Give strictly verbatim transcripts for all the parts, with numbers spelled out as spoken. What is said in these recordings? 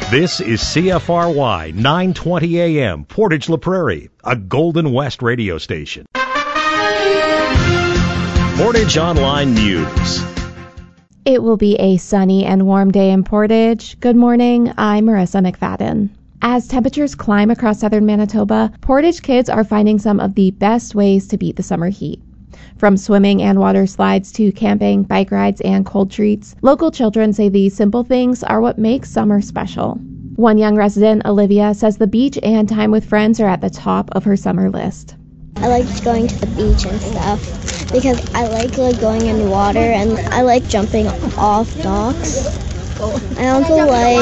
This is C F R Y nine twenty A M, Portage La Prairie, a Golden West radio station. Portage Online News. It will be a sunny and warm day in Portage. Good morning, I'm Marissa McFadden. As temperatures climb across southern Manitoba, Portage kids are finding some of the best ways to beat the summer heat. From swimming and water slides to camping, bike rides, and cold treats, local children say these simple things are what makes summer special. One young resident, Olivia, says the beach and time with friends are at the top of her summer list. I like going to the beach and stuff because I like, like going in the water and I like jumping off docks. I also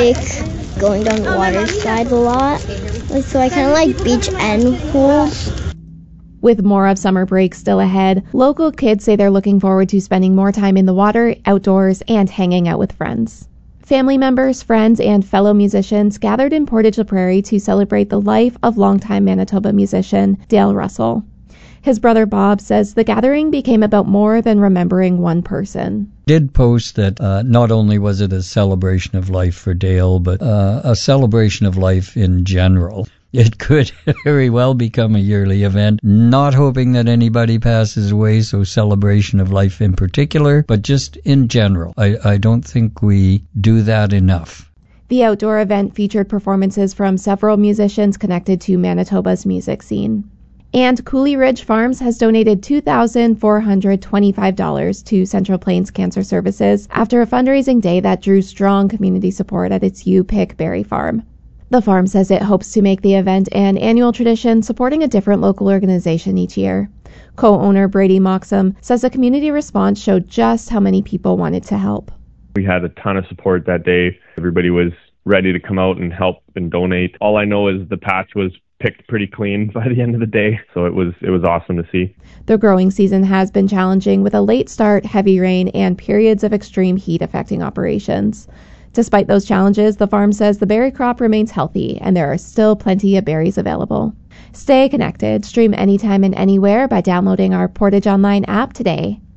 like going down the water slides a lot, so I kind of like beach and pools. With more of summer break still ahead, local kids say they're looking forward to spending more time in the water, outdoors, and hanging out with friends. Family members, friends, and fellow musicians gathered in Portage La Prairie to celebrate the life of longtime Manitoba musician Dale Russell. His brother Bob says the gathering became about more than remembering one person. Did post that uh, not only was it a celebration of life for Dale, but uh, a celebration of life in general. It could very well become a yearly event, not hoping that anybody passes away, so celebration of life in particular, but just in general. I, I don't think we do that enough. The outdoor event featured performances from several musicians connected to Manitoba's music scene. And Coulee Ridge Farms has donated two thousand four hundred twenty-five dollars to Central Plains Cancer Services after a fundraising day that drew strong community support at its U-Pick Berry Farm. The farm says it hopes to make the event an annual tradition, supporting a different local organization each year. Co-owner Brady Moxham says the community response showed just how many people wanted to help. We had a ton of support that day. Everybody was ready to come out and help and donate. All I know is the patch was picked pretty clean by the end of the day, so it was it was awesome to see. The growing season has been challenging, with a late start, heavy rain, and periods of extreme heat affecting operations. Despite those challenges, the farm says the berry crop remains healthy and there are still plenty of berries available. Stay connected. Stream anytime and anywhere by downloading our Portage Online app today.